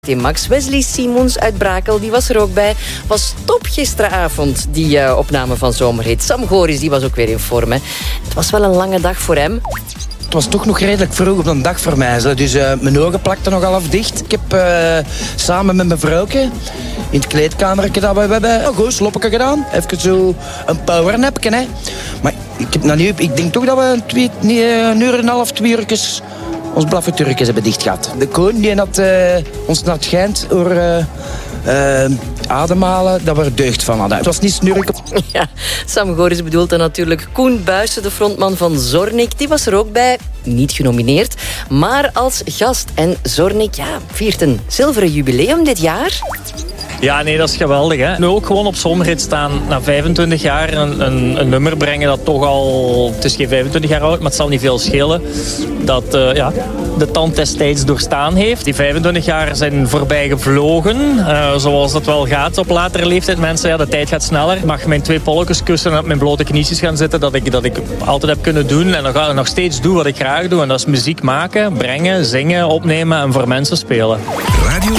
Max. Wesley Simons uit Brakel, die was er ook bij. Was top gisteravond, die opname van Zomerhit. Sam Goris, die was ook weer in vorm. Hè. Het was wel een lange dag voor hem. Het was toch nog redelijk vroeg op een dag voor mij. Dus mijn ogen plakten nog half dicht. Ik heb samen met mijn vrouwke in het kleedkamertje dat we hebben goed sloppetje gedaan. Even zo een powernapje. Hè. Maar ik denk toch dat we een uur en een half, 2 uurtjes ons blaffe Turkjes hebben dicht gehad. De koning die had ons naar het schijnt door ademhalen dat we er deugd van hadden. Het was niet snurken. Ja, Sam Goris bedoelt dan natuurlijk Koen Buijsen, de frontman van Zornik. Die was er ook bij, niet genomineerd, maar als gast. En Zornik viert een zilveren jubileum dit jaar. Ja, nee, dat is geweldig. Hè? Nu ook gewoon op Zomerhit staan na 25 jaar een nummer brengen dat toch al... Het is geen 25 jaar oud, maar het zal niet veel schelen. Dat de tand destijds doorstaan heeft. Die 25 jaar zijn voorbij gevlogen. Zoals dat wel gaat op latere leeftijd. Mensen, de tijd gaat sneller. Ik mag mijn 2 polletjes kussen en op mijn blote knietjes gaan zitten. Dat ik altijd heb kunnen doen. En nog steeds doe wat ik graag doe. En dat is muziek maken, brengen, zingen, opnemen en voor mensen spelen. Radio